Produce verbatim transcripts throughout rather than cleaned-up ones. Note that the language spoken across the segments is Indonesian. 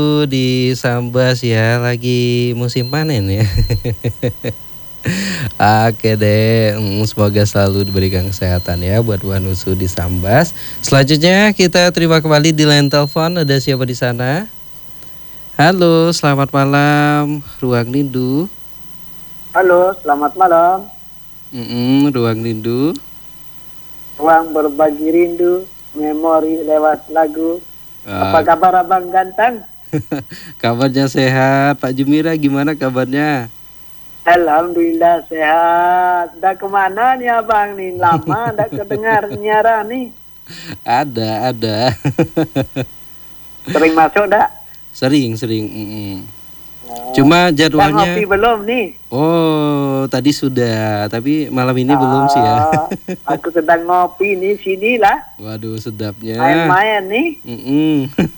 di Sambas ya, lagi musim panen ya. Oke deh, mm, semoga selalu diberikan kesehatan ya buat Wanusu di Sambas. Selanjutnya kita terima kembali di line telepon. Ada siapa di sana? Halo, selamat malam, Ruang Rindu. Halo, selamat malam. Mm-mm, Ruang Rindu. Ruang berbagi rindu, memori lewat lagu. Apa Ah, kabar Abang Ganteng? kabarnya sehat, Pak Jumira gimana kabarnya? Alhamdulillah sehat. Dah kemana nih Abang nih? Lama dah kedengar nyara nih. Ada, ada. Sering masuk dah? Sering, sering. mm-mm. Oh. Cuma Dah ngopi jadwalnya. belum nih? Oh, tadi sudah, tapi malam ini belum sih ya. Ah, aku sedang ngopi nih sinilah. Waduh, sedapnya. Main-main nih. Mm-mm.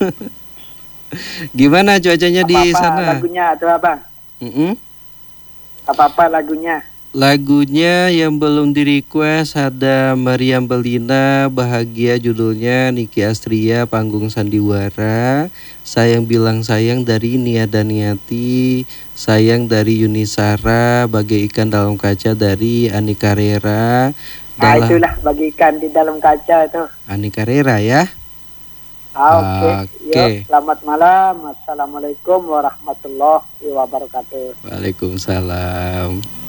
Gimana cuacanya di Apa-apa sana? lagunya tuh Abang? Mm-mm. Apa-apa lagunya? Lagunya yang belum di-request ada Mariam Belina, Bahagia judulnya, Niki Astria, Panggung Sandiwara, Sayang Bilang Sayang dari Nia Daniati, Sayang dari Yunisara, Bagai Ikan Dalam Kaca dari Ani Carrera, Nah dalam itulah bagikan di dalam kaca itu. Ani Carrera ya. Ah, Oke, Oke. yuk selamat malam. Assalamualaikum warahmatullahi wabarakatuh. Waalaikumsalam.